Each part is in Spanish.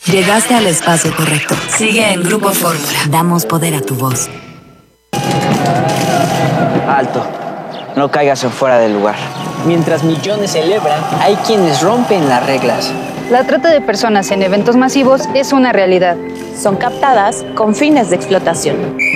Llegaste al espacio correcto. Sigue en Grupo Fórmula. Damos poder a tu voz. Alto. No caigas en fuera del lugar. Mientras millones celebran, hay quienes rompen las reglas. La trata de personas en eventos masivos es una realidad. Son captadas con fines de explotación.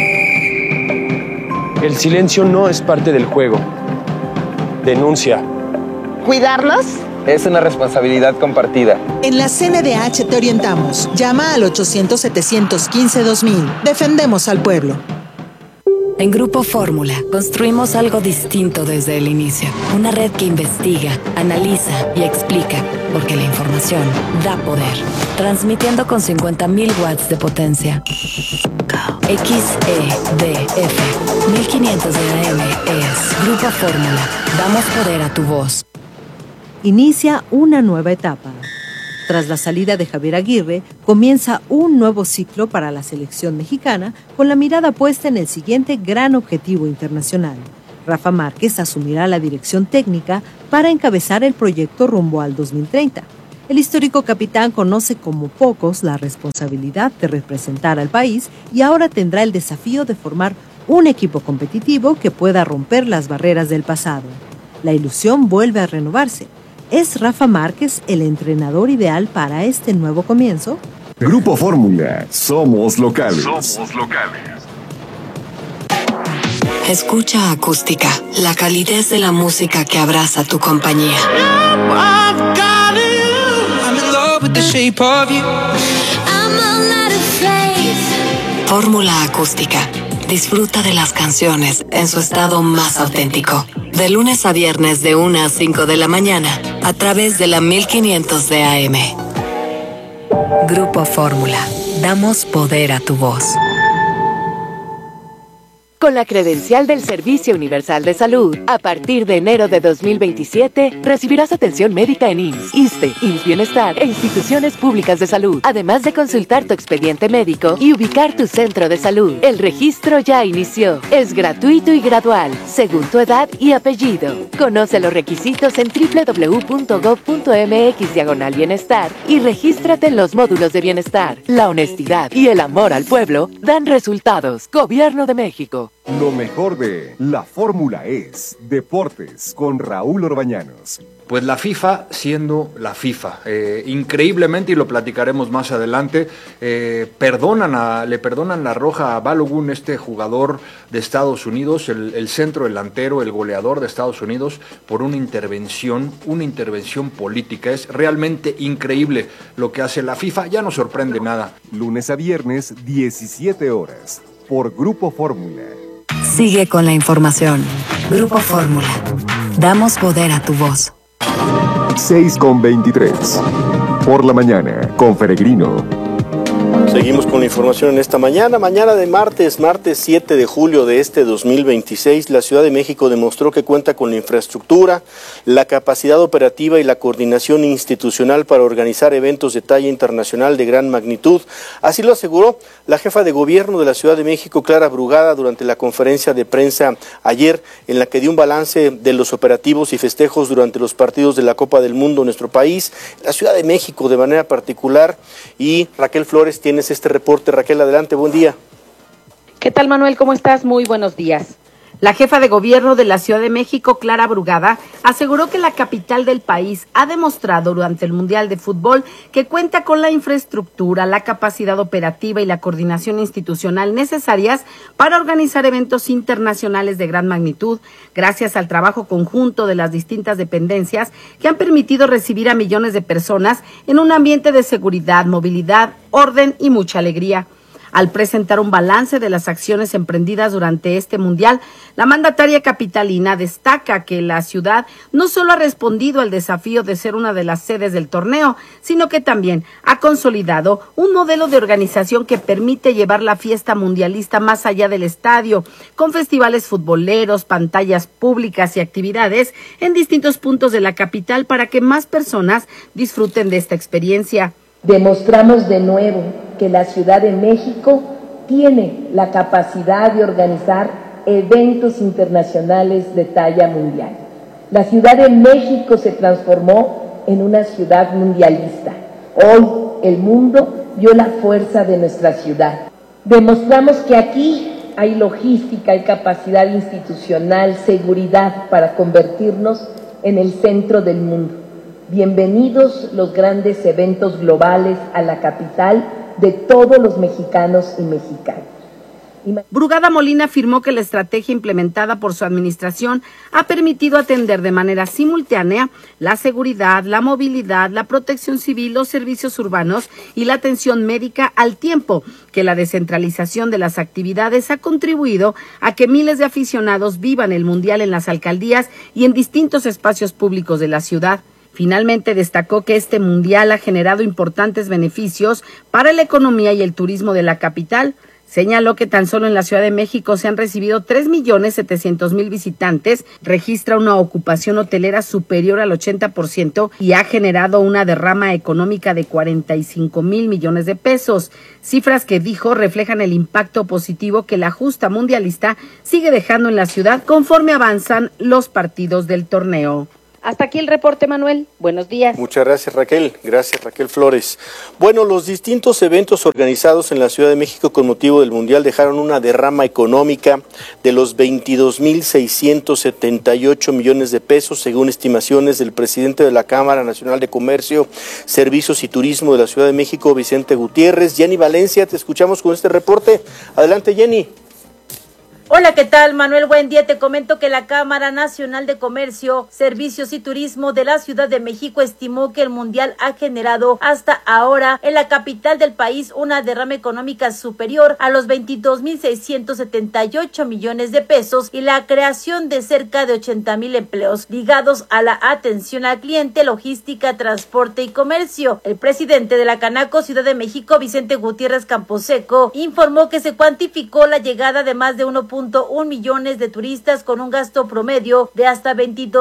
El silencio no es parte del juego. Denuncia. ¿Cuidarlos? Es una responsabilidad compartida. En la CNDH te orientamos. Llama al 800-715-2000. Defendemos al pueblo. En Grupo Fórmula construimos algo distinto desde el inicio. Una red que investiga, analiza y explica, porque la información da poder. Transmitiendo con 50.000 watts de potencia. XEDF 1500 de AM es Grupo Fórmula. Damos poder a tu voz. Inicia una nueva etapa. Tras la salida de Javier Aguirre, comienza un nuevo ciclo para la selección mexicana con la mirada puesta en el siguiente gran objetivo internacional. Rafa Márquez asumirá la dirección técnica para encabezar el proyecto rumbo al 2030. El histórico capitán conoce como pocos la responsabilidad de representar al país y ahora tendrá el desafío de formar un equipo competitivo que pueda romper las barreras del pasado. La ilusión vuelve a renovarse. ¿Es Rafa Márquez el entrenador ideal para este nuevo comienzo? Grupo Fórmula. Somos locales. Somos locales. Escucha Acústica, la calidez de la música que abraza tu compañía. Fórmula Acústica. Disfruta de las canciones en su estado más auténtico. De lunes a viernes de 1 a 5 de la mañana, a través de la 1500 de AM. Grupo Fórmula. Damos poder a tu voz. Con la credencial del Servicio Universal de Salud, a partir de enero de 2027, recibirás atención médica en IMSS, ISSSTE, IMSS Bienestar e instituciones públicas de salud, además de consultar tu expediente médico y ubicar tu centro de salud. El registro ya inició. Es gratuito y gradual, según tu edad y apellido. Conoce los requisitos en www.gov.mx/bienestar y regístrate en los módulos de bienestar. La honestidad y el amor al pueblo dan resultados. Gobierno de México. Lo mejor de La Fórmula es Deportes con Raúl Orbañanos. Pues la FIFA siendo la FIFA, increíblemente, y lo platicaremos más adelante, le perdonan la roja a Balogun, este jugador de Estados Unidos, el centro delantero, el goleador de Estados Unidos, por una intervención política. Es realmente increíble lo que hace la FIFA, ya no sorprende nada. Lunes a viernes, 17 horas, por Grupo Fórmula. Sigue con la información. Grupo Fórmula. Damos poder a tu voz. 6:23. Por la mañana, con Peregrino. Seguimos con la información en esta mañana de martes 7 de julio de este 2026. La Ciudad de México demostró que cuenta con la infraestructura, la capacidad operativa y la coordinación institucional para organizar eventos de talla internacional de gran magnitud. Así lo aseguró la jefa de gobierno de la Ciudad de México, Clara Brugada, durante la conferencia de prensa ayer, en la que dio un balance de los operativos y festejos durante los partidos de la Copa del Mundo en nuestro país, la Ciudad de México de manera particular. Y Raquel Flores, tienes este reporte. Raquel, adelante, buen día. ¿Qué tal, Manuel? ¿Cómo estás? Muy buenos días. La jefa de gobierno de la Ciudad de México, Clara Brugada, aseguró que la capital del país ha demostrado durante el Mundial de Fútbol que cuenta con la infraestructura, la capacidad operativa y la coordinación institucional necesarias para organizar eventos internacionales de gran magnitud, gracias al trabajo conjunto de las distintas dependencias que han permitido recibir a millones de personas en un ambiente de seguridad, movilidad, orden y mucha alegría. Al presentar un balance de las acciones emprendidas durante este mundial, la mandataria capitalina destaca que la ciudad no solo ha respondido al desafío de ser una de las sedes del torneo, sino que también ha consolidado un modelo de organización que permite llevar la fiesta mundialista más allá del estadio, con festivales futboleros, pantallas públicas y actividades en distintos puntos de la capital para que más personas disfruten de esta experiencia. Demostramos de nuevo que la Ciudad de México tiene la capacidad de organizar eventos internacionales de talla mundial. La Ciudad de México se transformó en una ciudad mundialista. Hoy el mundo vio la fuerza de nuestra ciudad. Demostramos que aquí hay logística, hay capacidad institucional, seguridad para convertirnos en el centro del mundo. Bienvenidos los grandes eventos globales a la capital de todos los mexicanos y mexicanas. Brugada Molina afirmó que la estrategia implementada por su administración ha permitido atender de manera simultánea la seguridad, la movilidad, la protección civil, los servicios urbanos y la atención médica, al tiempo que la descentralización de las actividades ha contribuido a que miles de aficionados vivan el Mundial en las alcaldías y en distintos espacios públicos de la ciudad. Finalmente destacó que este Mundial ha generado importantes beneficios para la economía y el turismo de la capital. Señaló que tan solo en la Ciudad de México se han recibido 3.700.000 visitantes, registra una ocupación hotelera superior al 80% y ha generado una derrama económica de 45.000 millones de pesos. Cifras que dijo reflejan el impacto positivo que la justa mundialista sigue dejando en la ciudad conforme avanzan los partidos del torneo. Hasta aquí el reporte, Manuel. Buenos días. Muchas gracias, Raquel. Gracias, Raquel Flores. Bueno, los distintos eventos organizados en la Ciudad de México con motivo del Mundial dejaron una derrama económica de los 22.678 millones de pesos, según estimaciones del presidente de la Cámara Nacional de Comercio, Servicios y Turismo de la Ciudad de México, Vicente Gutiérrez. Jenny Valencia, te escuchamos con este reporte. Adelante, Jenny. Hola, ¿qué tal, Manuel? Buen día. Te comento que la Cámara Nacional de Comercio, Servicios y Turismo de la Ciudad de México estimó que el Mundial ha generado hasta ahora en la capital del país una derrama económica superior a los 22.678 millones de pesos y la creación de cerca de 80,000 empleos ligados a la atención al cliente, logística, transporte y comercio. El presidente de la Canaco Ciudad de México, Vicente Gutiérrez Camposeco, informó que se cuantificó la llegada de más de 1.1 millones de turistas con un gasto promedio de hasta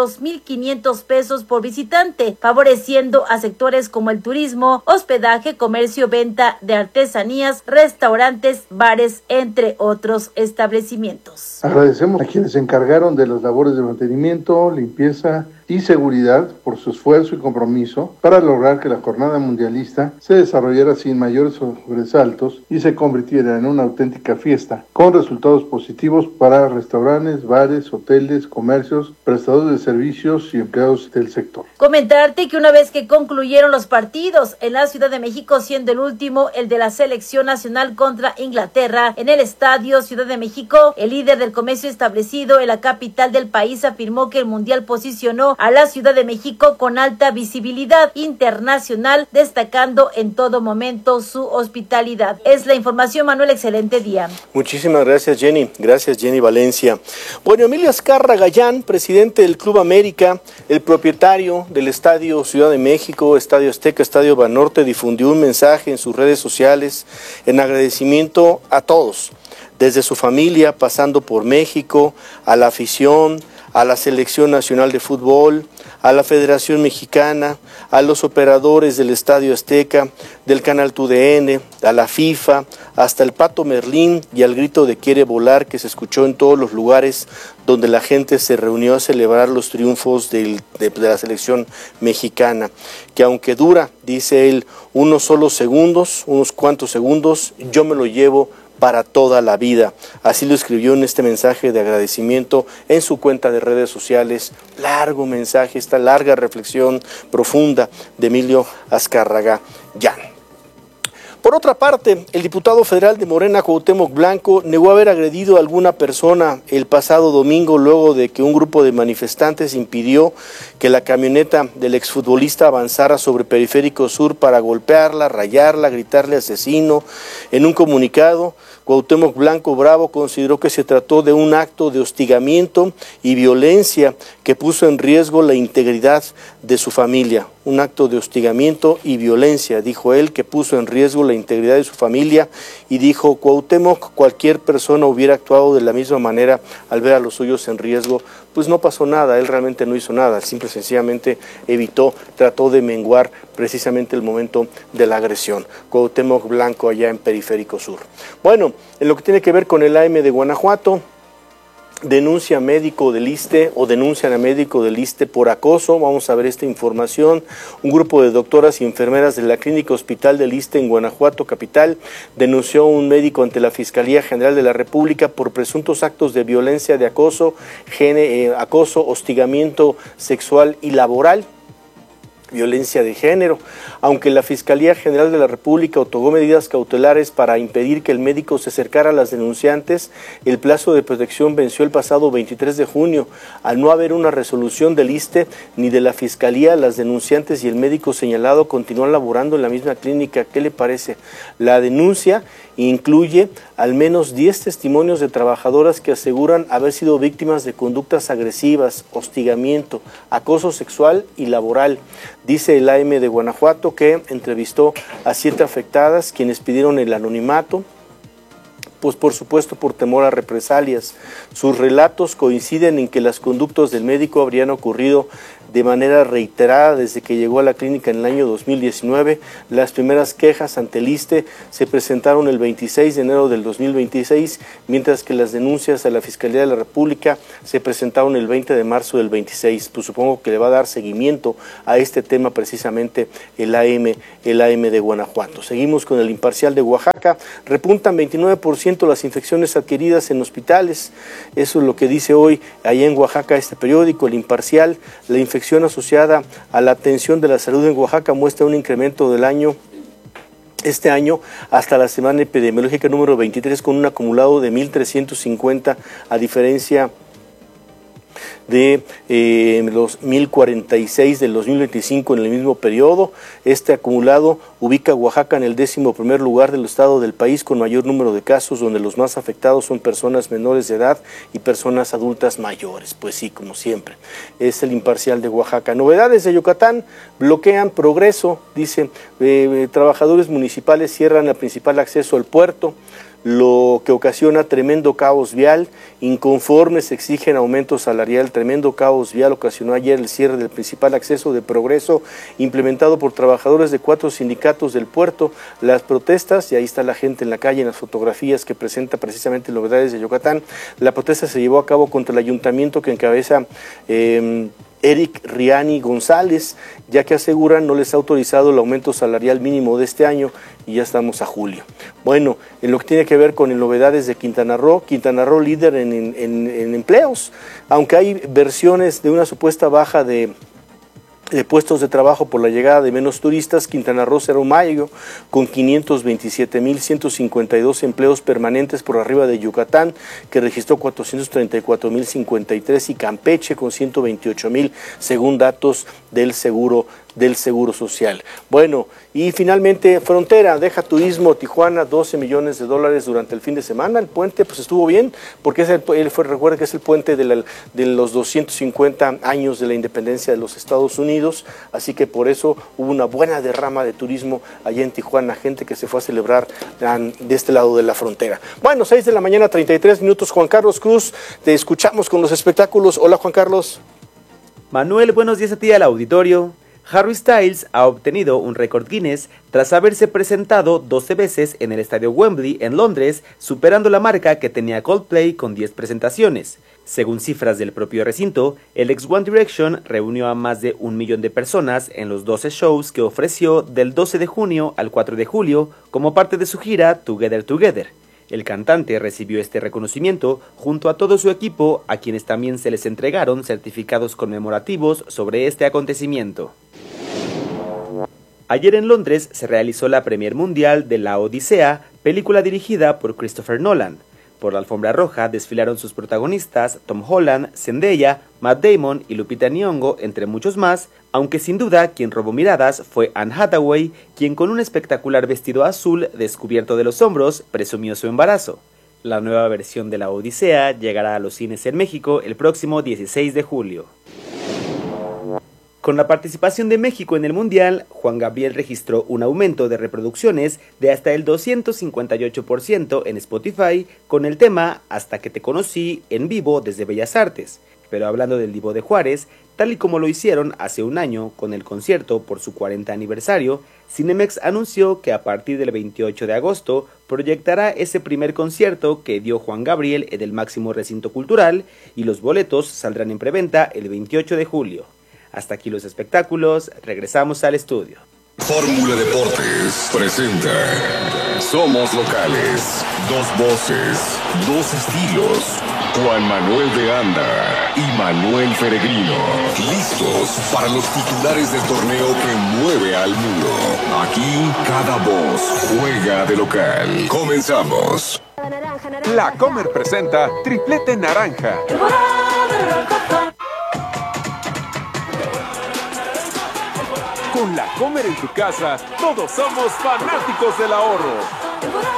22.500 pesos por visitante, favoreciendo a sectores como el turismo, hospedaje, comercio, venta de artesanías, restaurantes, bares, entre otros establecimientos. Agradecemos a quienes se encargaron de las labores de mantenimiento, limpieza y seguridad por su esfuerzo y compromiso para lograr que la jornada mundialista se desarrollara sin mayores sobresaltos y se convirtiera en una auténtica fiesta, con resultados positivos para restaurantes, bares, hoteles, comercios, prestadores de servicios y empleados del sector. Comentarte que una vez que concluyeron los partidos en la Ciudad de México, siendo el último el de la selección nacional contra Inglaterra en el Estadio Ciudad de México, el líder del comercio establecido en la capital del país afirmó que el Mundial posicionó a la Ciudad de México con alta visibilidad internacional, destacando en todo momento su hospitalidad. Es la información, Manuel. Excelente día. Muchísimas gracias, Jenny. Gracias, Jenny Valencia. Bueno, Emilio Azcarra Gallán, presidente del Club América, el propietario del Estadio Ciudad de México, Estadio Azteca, Estadio Banorte, difundió un mensaje en sus redes sociales en agradecimiento a todos, desde su familia, pasando por México, a la afición, a la Selección Nacional de Fútbol, a la Federación Mexicana, a los operadores del Estadio Azteca, del Canal TUDN, a la FIFA, hasta el Pato Merlín y al grito de "Quiere volar" que se escuchó en todos los lugares donde la gente se reunió a celebrar los triunfos de la Selección Mexicana, que aunque dura, dice él, unos cuantos segundos, yo me lo llevo para toda la vida. Así lo escribió en este mensaje de agradecimiento en su cuenta de redes sociales. Largo mensaje, esta larga reflexión profunda de Emilio Azcárraga Gallán. Por otra parte, el diputado federal de Morena, Cuauhtémoc Blanco, negó haber agredido a alguna persona el pasado domingo luego de que un grupo de manifestantes impidió que la camioneta del exfutbolista avanzara sobre Periférico Sur para golpearla, rayarla, gritarle asesino. En un comunicado, Cuauhtémoc Blanco Bravo consideró que se trató de un acto de hostigamiento y violencia que puso en riesgo la integridad de su familia. Un acto de hostigamiento y violencia, dijo él, que puso en riesgo la integridad de su familia, y dijo Cuauhtémoc, cualquier persona hubiera actuado de la misma manera al ver a los suyos en riesgo. Pues no pasó nada, él realmente no hizo nada, simple y sencillamente trató de menguar precisamente el momento de la agresión. Cuauhtémoc Blanco allá en Periférico Sur. Bueno, en lo que tiene que ver con el AM de Guanajuato, denuncia médico del ISSSTE o denuncian a médico del ISSSTE por acoso. Vamos a ver esta información. Un grupo de doctoras y enfermeras de la Clínica Hospital del ISSSTE en Guanajuato capital denunció a un médico ante la Fiscalía General de la República por presuntos actos de violencia, de acoso, hostigamiento sexual y laboral, violencia de género. Aunque la Fiscalía General de la República otorgó medidas cautelares para impedir que el médico se acercara a las denunciantes, el plazo de protección venció el pasado 23 de junio. Al no haber una resolución del ISSSTE ni de la Fiscalía, las denunciantes y el médico señalado continúan laborando en la misma clínica. ¿Qué le parece? La denuncia incluye al menos 10 testimonios de trabajadoras que aseguran haber sido víctimas de conductas agresivas, hostigamiento, acoso sexual y laboral. Dice el AM de Guanajuato que entrevistó a 7 afectadas, quienes pidieron el anonimato, pues por supuesto por temor a represalias. Sus relatos coinciden en que las conductas del médico habrían ocurrido de manera reiterada desde que llegó a la clínica en el año 2019. Las primeras quejas ante el ISSSTE se presentaron el 26 de enero del 2026, mientras que las denuncias a la Fiscalía de la República se presentaron el 20 de marzo del 26. Pues supongo que le va a dar seguimiento a este tema precisamente el AM de Guanajuato. Seguimos con el Imparcial de Oaxaca. Repuntan 29% las infecciones adquiridas en hospitales. Eso es lo que dice hoy allá en Oaxaca este periódico, el Imparcial. La infección asociada a la atención de la salud en Oaxaca muestra un incremento este año hasta la semana epidemiológica número 23 con un acumulado de 1,350 a diferencia de los 1,046 del 2025 en el mismo periodo. Este acumulado ubica a Oaxaca en el 11º lugar del estado del país con mayor número de casos, donde los más afectados son personas menores de edad y personas adultas mayores. Pues sí, como siempre, es el Imparcial de Oaxaca. Novedades de Yucatán: bloquean progreso, dice, trabajadores municipales cierran el principal acceso al puerto, lo que ocasiona tremendo caos vial. Inconformes exigen aumento salarial. Tremendo caos vial ocasionó ayer el cierre del principal acceso de Progreso, implementado por trabajadores de 4 sindicatos del puerto. Las protestas, y ahí está la gente en la calle en las fotografías que presenta precisamente Novedades de Yucatán. La protesta se llevó a cabo contra el ayuntamiento que encabeza Eric Riani González, ya que aseguran no les ha autorizado el aumento salarial mínimo de este año y ya estamos a julio. Bueno, en lo que tiene que ver con Novedades de Quintana Roo líder en empleos, aunque hay versiones de una supuesta baja de puestos de trabajo por la llegada de menos turistas. Quintana Roo cerró mayo con 527,152 empleos permanentes por arriba de Yucatán, que registró 434,053, y Campeche con 128,000, según datos del Seguro Social. Bueno, y finalmente Frontera deja turismo Tijuana, $12 millones durante el fin de semana. El puente pues estuvo bien, porque recuerda que es el puente de los 250 años de la independencia de los Estados Unidos, así que por eso hubo una buena derrama de turismo allá en Tijuana, gente que se fue a celebrar de este lado de la frontera. Bueno, 6 de la mañana, 33 minutos. Juan Carlos Cruz, te escuchamos con los espectáculos. Hola, Juan Carlos. Manuel, buenos días a ti, al auditorio. Harry Styles ha obtenido un récord Guinness tras haberse presentado 12 veces en el estadio Wembley en Londres, superando la marca que tenía Coldplay con 10 presentaciones. Según cifras del propio recinto, el ex One Direction reunió a más de 1 millón de personas en los 12 shows que ofreció del 12 de junio al 4 de julio como parte de su gira Together Together. El cantante recibió este reconocimiento junto a todo su equipo, a quienes también se les entregaron certificados conmemorativos sobre este acontecimiento. Ayer en Londres se realizó la premier mundial de La Odisea, película dirigida por Christopher Nolan. Por la alfombra roja desfilaron sus protagonistas Tom Holland, Zendaya, Matt Damon y Lupita Nyong'o, entre muchos más, aunque sin duda quien robó miradas fue Anne Hathaway, quien con un espectacular vestido azul descubierto de los hombros presumió su embarazo. La nueva versión de La Odisea llegará a los cines en México el próximo 16 de julio. Con la participación de México en el Mundial, Juan Gabriel registró un aumento de reproducciones de hasta el 258% en Spotify con el tema Hasta que te conocí en vivo desde Bellas Artes. Pero hablando del Divo de Juárez, Tal y como lo hicieron hace un año con el concierto por su 40 aniversario, Cinemex anunció que a partir del 28 de agosto proyectará ese primer concierto que dio Juan Gabriel en el máximo recinto cultural y los boletos saldrán en preventa el 28 de julio. Hasta aquí los espectáculos, regresamos al estudio. Fórmula Deportes presenta Somos Locales, dos voces, dos estilos. Juan Manuel de Anda y Manuel Peregrino, listos para los titulares del torneo que mueve al mundo. Aquí cada voz juega de local. Comenzamos. La Comer presenta Triplete Naranja. Con La Comer en tu casa, todos somos fanáticos del ahorro.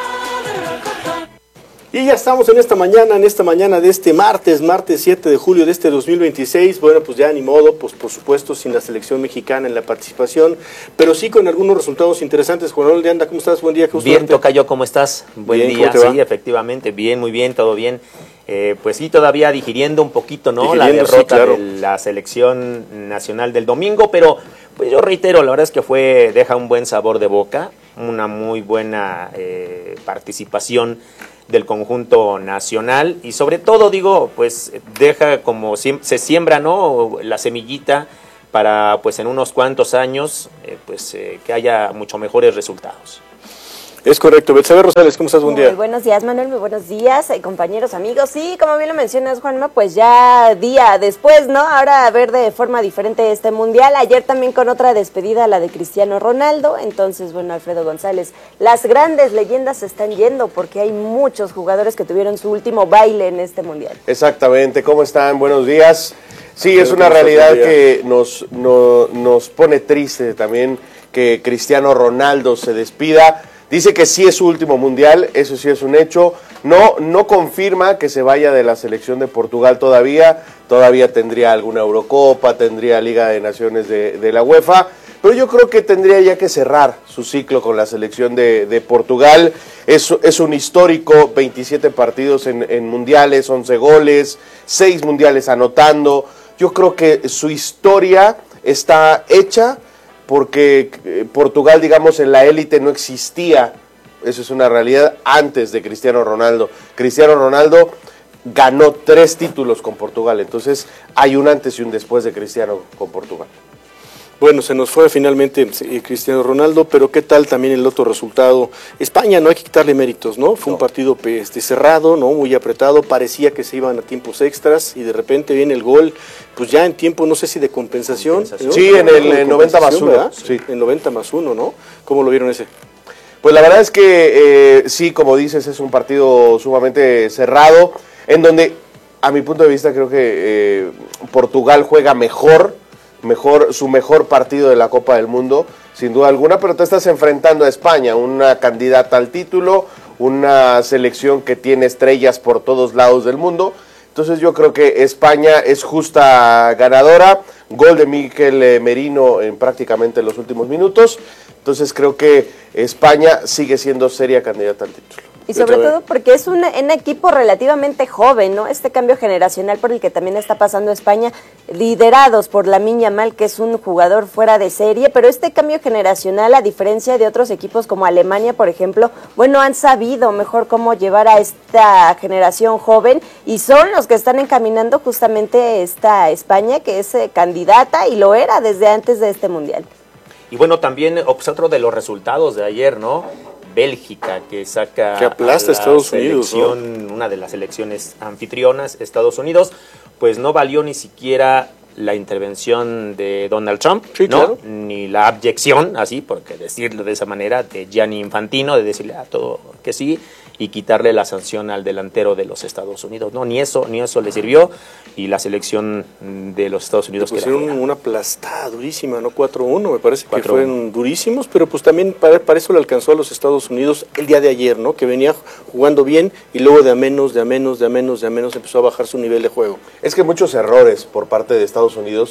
Y ya estamos en esta mañana de este martes 7 de julio de este 2026. Bueno, pues ya ni modo, pues por supuesto sin la selección mexicana en la participación, pero sí con algunos resultados interesantes. Juan Manuel de Anda, ¿cómo estás? Buen día. Bien, tocayo, ¿cómo estás? Buen día, sí, efectivamente, bien, muy bien, todo bien. Pues sí, todavía digiriendo un poquito, ¿no? La derrota, sí, claro, de la selección nacional del domingo, pero pues yo reitero, la verdad es que deja un buen sabor de boca, una muy buena participación del conjunto nacional y sobre todo, digo, pues deja como se siembra, ¿no?, la semillita para pues en unos cuantos años que haya mucho mejores resultados. Es correcto. Betsabe Rosales, ¿cómo estás? Buen día. Muy buenos días, Manuel, muy buenos días, compañeros, amigos. Sí, como bien lo mencionas, Juanma, pues ya día después, ¿no? Ahora a ver de forma diferente este Mundial. Ayer también con otra despedida, la de Cristiano Ronaldo. Entonces, bueno, Alfredo González, las grandes leyendas se están yendo porque hay muchos jugadores que tuvieron su último baile en este Mundial. Exactamente. ¿Cómo están? Buenos días. Sí, es una realidad que nos pone triste también que Cristiano Ronaldo se despida. Dice que sí es su último mundial, eso sí es un hecho. No confirma que se vaya de la selección de Portugal todavía tendría alguna Eurocopa, tendría Liga de Naciones de la UEFA, pero yo creo que tendría ya que cerrar su ciclo con la selección de Portugal. Es un histórico, 27 partidos en mundiales, 11 goles, 6 mundiales anotando. Yo creo que su historia está hecha, porque Portugal, digamos, en la élite no existía, eso es una realidad, antes de Cristiano Ronaldo. Cristiano Ronaldo ganó 3 títulos con Portugal, entonces hay un antes y un después de Cristiano con Portugal. Bueno, se nos fue finalmente Cristiano Ronaldo, pero ¿qué tal también el otro resultado? España, no hay que quitarle méritos, ¿no? Fue un partido cerrado, ¿no? Muy apretado, parecía que se iban a tiempos extras y de repente viene el gol, pues ya en tiempo, no sé si de compensación. ¿No? Sí, en el 90 más 1. Sí. En 90 más 1, ¿no? ¿Cómo lo vieron ese? Pues la verdad es que sí, como dices, es un partido sumamente cerrado, en donde, a mi punto de vista, creo que Portugal juega su mejor partido de la Copa del Mundo, sin duda alguna, pero te estás enfrentando a España, una candidata al título, una selección que tiene estrellas por todos lados del mundo. Entonces yo creo que España es justa ganadora, gol de Mikel Merino en prácticamente los últimos minutos. Entonces creo que España sigue siendo seria candidata al título. Y sobre todo porque es un equipo relativamente joven, ¿no? Este cambio generacional por el que también está pasando España, liderados por Lamine Yamal, que es un jugador fuera de serie, pero este cambio generacional, a diferencia de otros equipos como Alemania, por ejemplo, bueno, han sabido mejor cómo llevar a esta generación joven y son los que están encaminando justamente esta España, que es candidata y lo era desde antes de este Mundial. Y bueno, también otro de los resultados de ayer, ¿no? Bélgica, que saca que aplasta a Estados Unidos, ¿no? Una de las selecciones anfitrionas, Estados Unidos, pues no valió ni siquiera la intervención de Donald Trump, sí, ¿no? Claro. Ni la abyección, así, porque decirlo de esa manera, de Gianni Infantino, de decirle a todo que sí, y quitarle la sanción al delantero de los Estados Unidos. No, ni eso le sirvió, y la selección de los Estados Unidos pues pusieron una aplastada durísima, ¿no? 4-1, me parece que fueron durísimos, pero pues también para eso le alcanzó a los Estados Unidos el día de ayer, ¿no? Que venía jugando bien y luego de a menos empezó a bajar su nivel de juego. Es que muchos errores por parte de Estados Unidos.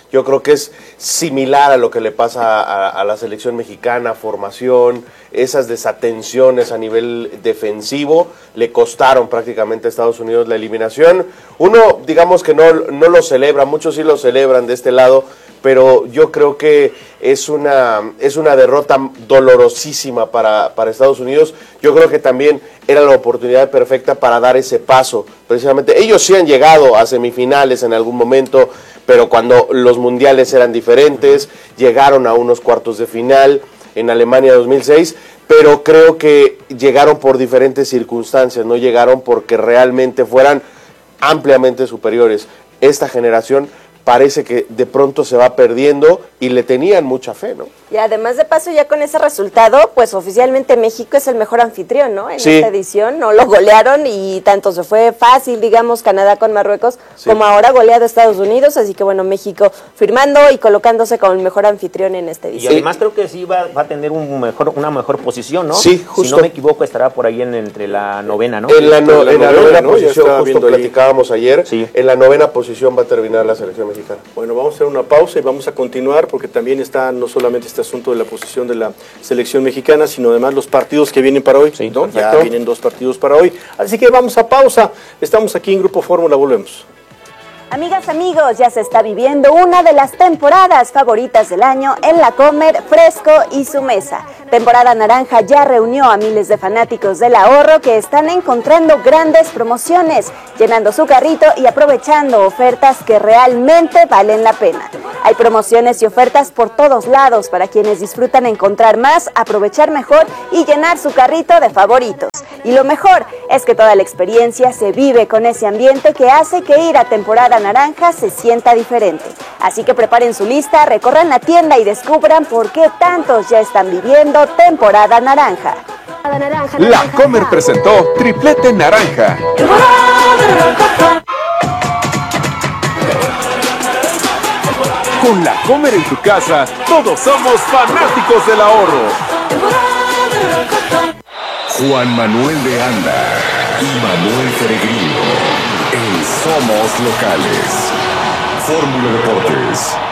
yo creo que es similar a lo que le pasa a la selección mexicana, formación, esas desatenciones a nivel defensivo, le costaron prácticamente a Estados Unidos la eliminación. Uno, digamos que no lo celebra, muchos sí lo celebran de este lado, pero yo creo que es una derrota dolorosísima para Estados Unidos. Yo creo que también era la oportunidad perfecta para dar ese paso. Precisamente, ellos sí han llegado a semifinales en algún momento, pero cuando los mundiales eran diferentes, llegaron a unos cuartos de final en Alemania 2006, pero creo que llegaron por diferentes circunstancias, no llegaron porque realmente fueran ampliamente superiores. Esta generación parece que de pronto se va perdiendo y le tenían mucha fe, ¿no? Y además de paso, ya con ese resultado, pues oficialmente México es el mejor anfitrión, ¿no? En esta edición, no lo golearon y tanto se fue fácil, digamos, Canadá con Marruecos, como ahora goleado Estados Unidos, así que bueno, México firmando y colocándose como el mejor anfitrión en esta edición. Y además creo que sí va a tener una mejor posición, ¿no? Sí, justo. Si no me equivoco, estará por ahí entre la novena, ¿no? En la novena ¿no? posición, justo platicábamos ayer, en la novena posición va a terminar la selección mexicana. Bueno, vamos a hacer una pausa y vamos a continuar porque también está no solamente este asunto de la posición de la selección mexicana, sino además los partidos que vienen para hoy, ¿no? Ya vienen 2 partidos para hoy, así que vamos a pausa. Estamos aquí en Grupo Fórmula, volvemos. Amigas, amigos, ya se está viviendo una de las temporadas favoritas del año en La Comer, Fresco y Su Mesa. Temporada naranja ya reunió a miles de fanáticos del ahorro que están encontrando grandes promociones, llenando su carrito y aprovechando ofertas que realmente valen la pena. Hay promociones y ofertas por todos lados para quienes disfrutan encontrar más, aprovechar mejor y llenar su carrito de favoritos. Y lo mejor es que toda la experiencia se vive con ese ambiente que hace que ir a temporada naranja se sienta diferente. Así que preparen su lista, recorran la tienda y descubran por qué tantos ya están viviendo temporada naranja. La Comer presentó Triplete Naranja. Con La Comer en tu casa, todos somos fanáticos del ahorro. Juan Manuel de Anda y Manuel Peregrino en Somos Locales. Fórmula Deportes.